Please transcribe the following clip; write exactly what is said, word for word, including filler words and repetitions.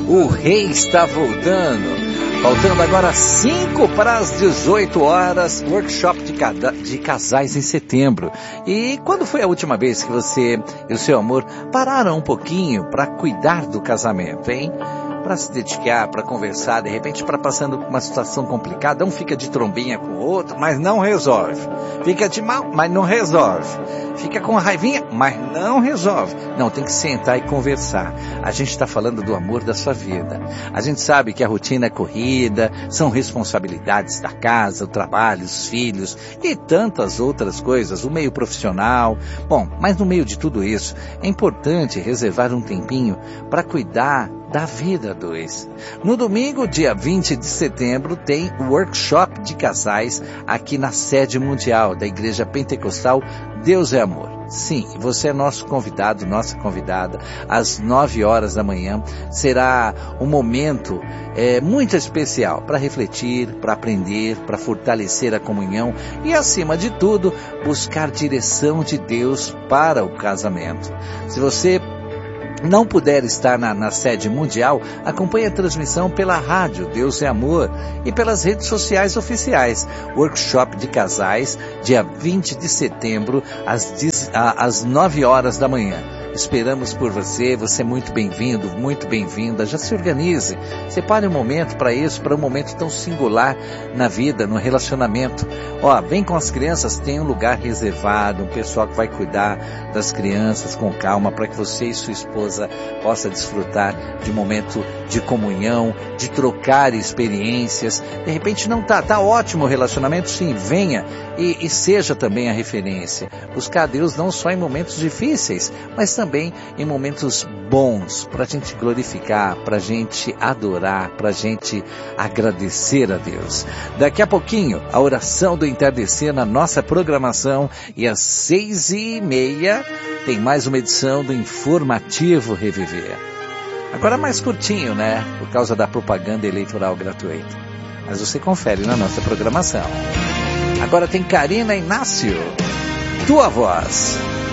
O rei está voltando. Faltando agora cinco para as dezoito horas, workshop de, cada, de casais em setembro. E quando foi a última vez que você e o seu amor pararam um pouquinho para cuidar do casamento, hein? Para se dedicar, para conversar, de repente para passando por uma situação complicada, um fica de trombinha com o outro, mas não resolve. Fica de mal, mas não resolve. Fica com raivinha, mas não resolve. Não, tem que sentar e conversar. A gente está falando do amor da sua vida. A gente sabe que a rotina é corrida, são responsabilidades da casa, o trabalho, os filhos e tantas outras coisas, o meio profissional. Bom, mas no meio de tudo isso, é importante reservar um tempinho para cuidar da vida dois. No domingo, dia vinte de setembro, tem o workshop de casais aqui na sede mundial da Igreja Pentecostal Deus é Amor. Sim, você é nosso convidado, nossa convidada, às nove horas da manhã. Será um momento é, muito especial para refletir, para aprender, para fortalecer a comunhão e, acima de tudo, buscar direção de Deus para o casamento. Se você não puder estar na, na sede mundial, acompanhe a transmissão pela rádio Deus é Amor e pelas redes sociais oficiais. Workshop de casais, dia vinte de setembro, às, às nove horas da manhã. Esperamos por você, você é muito bem-vindo, muito bem-vinda. Já se organize, separe um momento para isso, para um momento tão singular na vida, no relacionamento. Ó, vem com as crianças, tem um lugar reservado, um pessoal que vai cuidar das crianças com calma, para que você e sua esposa possam desfrutar de um momento de comunhão, de trocar experiências. De repente não tá, tá ótimo o relacionamento, sim, venha e, e seja também a referência. Buscar a Deus não só em momentos difíceis, mas também também em momentos bons, para a gente glorificar, para a gente adorar, para a gente agradecer a Deus. Daqui a pouquinho, a oração do entardecer na nossa programação, e às seis e meia tem mais uma edição do Informativo Reviver. Agora mais curtinho, né? Por causa da propaganda eleitoral gratuita. Mas você confere na nossa programação. Agora tem Karina Inácio, Tua Voz.